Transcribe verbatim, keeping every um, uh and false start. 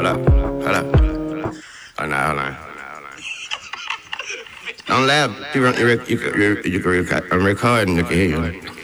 Hold up, hold up. Hold on, hold on. Don't laugh. You, you, you, you, you, you can record. I'm recording. You can hear you.